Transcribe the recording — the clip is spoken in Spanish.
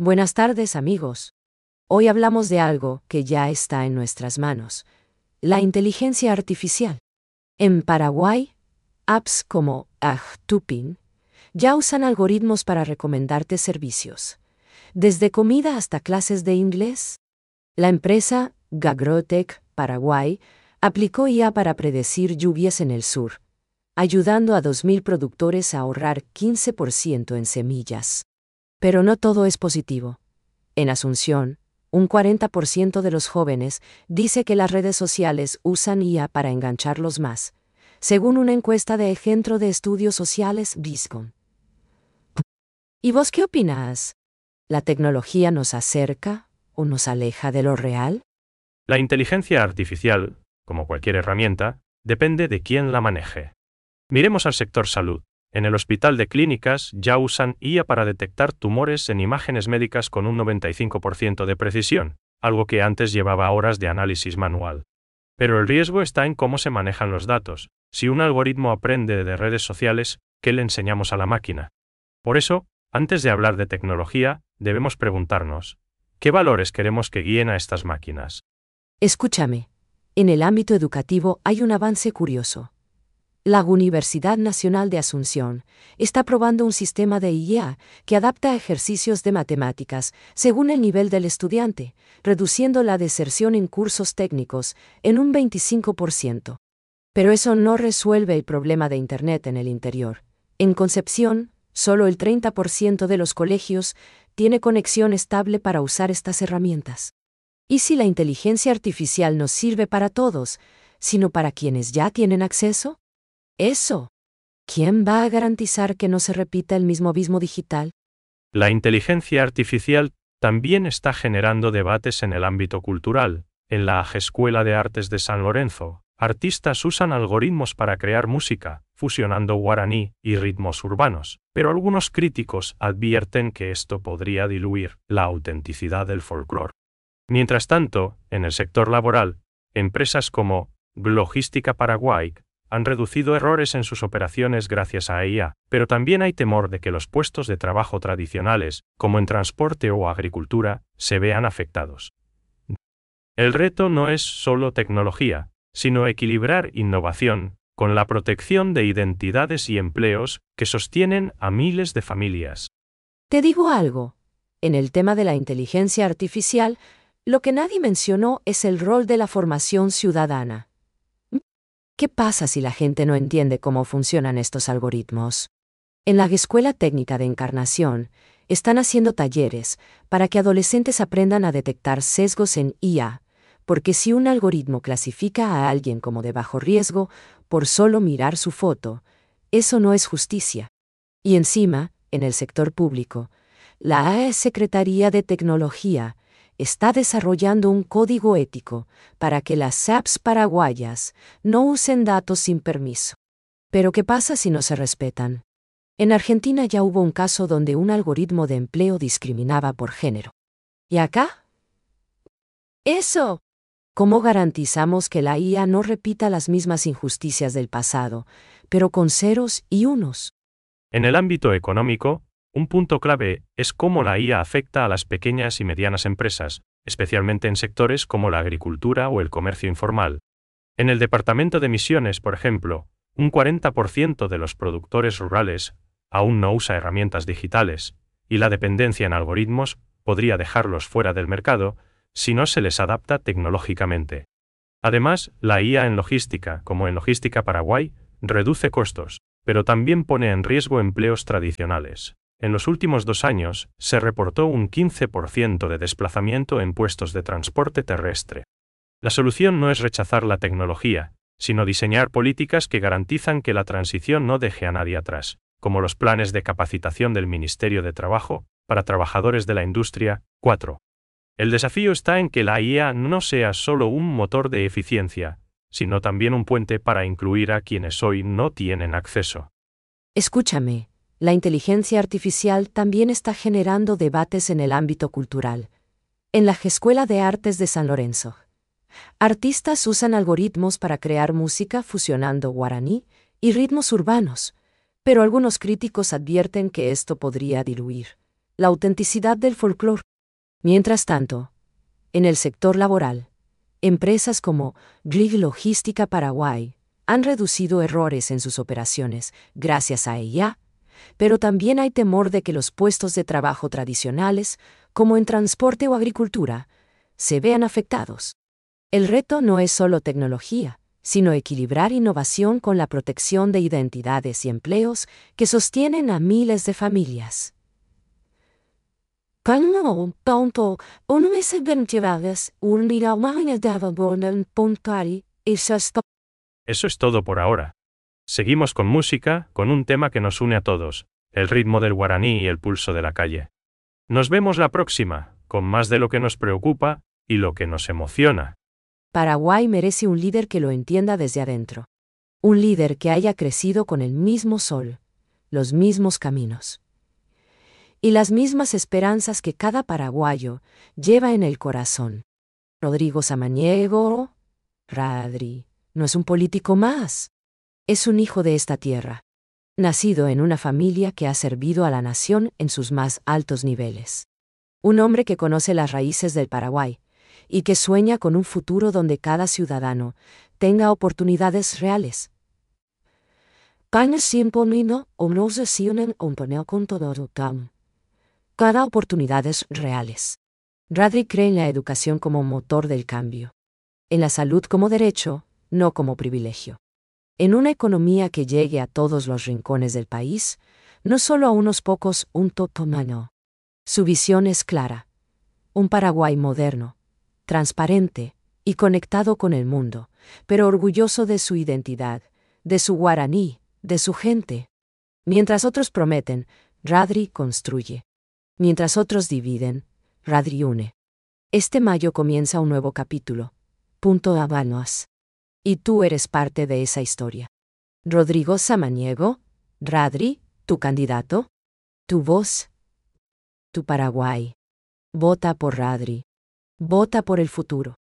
Buenas tardes, amigos. Hoy hablamos de algo que ya está en nuestras manos, la inteligencia artificial. En Paraguay, apps como Ahtupin ya usan algoritmos para recomendarte servicios, desde comida hasta clases de inglés. La empresa Gagrotech Paraguay aplicó IA para predecir lluvias en el sur, ayudando a 2.000 productores a ahorrar 15% en semillas. Pero no todo es positivo. En Asunción, un 40% de los jóvenes dice que las redes sociales usan IA para engancharlos más, según una encuesta del Centro de Estudios Sociales BISCOM. ¿Y vos qué opinas? ¿La tecnología nos acerca o nos aleja de lo real? La inteligencia artificial, como cualquier herramienta, depende de quién la maneje. Miremos al sector salud. En el Hospital de Clínicas ya usan IA para detectar tumores en imágenes médicas con un 95% de precisión, algo que antes llevaba horas de análisis manual. Pero el riesgo está en cómo se manejan los datos. Si un algoritmo aprende de redes sociales, ¿qué le enseñamos a la máquina? Por eso, antes de hablar de tecnología, debemos preguntarnos, ¿qué valores queremos que guíen a estas máquinas? Escúchame, en el ámbito educativo hay un avance curioso. La Universidad Nacional de Asunción está probando un sistema de IA que adapta ejercicios de matemáticas según el nivel del estudiante, reduciendo la deserción en cursos técnicos en un 25%. Pero eso no resuelve el problema de Internet en el interior. En Concepción, solo el 30% de los colegios tiene conexión estable para usar estas herramientas. ¿Y si la inteligencia artificial no sirve para todos, sino para quienes ya tienen acceso? Eso. ¿Quién va a garantizar que no se repita el mismo abismo digital? La inteligencia artificial también está generando debates en el ámbito cultural. En la Escuela de Artes de San Lorenzo, artistas usan algoritmos para crear música, fusionando guaraní y ritmos urbanos, pero algunos críticos advierten que esto podría diluir la autenticidad del folclore. Mientras tanto, en el sector laboral, empresas como Logística Paraguay han reducido errores en sus operaciones gracias a IA, pero también hay temor de que los puestos de trabajo tradicionales, como en transporte o agricultura, se vean afectados. El reto no es solo tecnología, sino equilibrar innovación con la protección de identidades y empleos que sostienen a miles de familias. Te digo algo. En el tema de la inteligencia artificial, lo que nadie mencionó es el rol de la formación ciudadana. ¿Qué pasa si la gente no entiende cómo funcionan estos algoritmos? En la Escuela Técnica de Encarnación, están haciendo talleres para que adolescentes aprendan a detectar sesgos en IA, porque si un algoritmo clasifica a alguien como de bajo riesgo por solo mirar su foto, eso no es justicia. Y encima, en el sector público, la Secretaría de Tecnología está desarrollando un código ético para que las apps paraguayas no usen datos sin permiso. Pero ¿qué pasa si no se respetan? En Argentina ya hubo un caso donde un algoritmo de empleo discriminaba por género. ¿Y acá? ¡Eso! ¿Cómo garantizamos que la IA no repita las mismas injusticias del pasado, pero con ceros y unos? En el ámbito económico, un punto clave es cómo la IA afecta a las pequeñas y medianas empresas, especialmente en sectores como la agricultura o el comercio informal. En el departamento de Misiones, por ejemplo, un 40% de los productores rurales aún no usa herramientas digitales, y la dependencia en algoritmos podría dejarlos fuera del mercado si no se les adapta tecnológicamente. Además, la IA en logística, como en Logística Paraguay, reduce costos, pero también pone en riesgo empleos tradicionales. En los últimos 2 años, se reportó un 15% de desplazamiento en puestos de transporte terrestre. La solución no es rechazar la tecnología, sino diseñar políticas que garantizan que la transición no deje a nadie atrás, como los planes de capacitación del Ministerio de Trabajo para trabajadores de la industria. 4. El desafío está en que la IA no sea solo un motor de eficiencia, sino también un puente para incluir a quienes hoy no tienen acceso. Escúchame. La inteligencia artificial también está generando debates en el ámbito cultural. En la Escuela de Artes de San Lorenzo, artistas usan algoritmos para crear música fusionando guaraní y ritmos urbanos, pero algunos críticos advierten que esto podría diluir la autenticidad del folclore. Mientras tanto, en el sector laboral, empresas como Glig Logística Paraguay han reducido errores en sus operaciones gracias a ella, pero también hay temor de que los puestos de trabajo tradicionales, como en transporte o agricultura, se vean afectados. El reto no es solo tecnología, sino equilibrar innovación con la protección de identidades y empleos que sostienen a miles de familias. Eso es todo por ahora. Seguimos con música, con un tema que nos une a todos, el ritmo del guaraní y el pulso de la calle. Nos vemos la próxima, con más de lo que nos preocupa y lo que nos emociona. Paraguay merece un líder que lo entienda desde adentro. Un líder que haya crecido con el mismo sol, los mismos caminos y las mismas esperanzas que cada paraguayo lleva en el corazón. Rodrigo Samaniego, Radri, no es un político más. Es un hijo de esta tierra, nacido en una familia que ha servido a la nación en sus más altos niveles. Un hombre que conoce las raíces del Paraguay y que sueña con un futuro donde cada ciudadano tenga oportunidades reales. Cada oportunidades reales. Radri cree en la educación como motor del cambio, en la salud como derecho, no como privilegio. En una economía que llegue a todos los rincones del país, no solo a unos pocos, un totomano. Su visión es clara. Un Paraguay moderno, transparente y conectado con el mundo, pero orgulloso de su identidad, de su guaraní, de su gente. Mientras otros prometen, Radri construye. Mientras otros dividen, Radri une. Este mayo comienza un nuevo capítulo. Punto Habanos. Y tú eres parte de esa historia. Rodrigo Samaniego, Radri, tu candidato, tu voz, tu Paraguay. Vota por Radri. Vota por el futuro.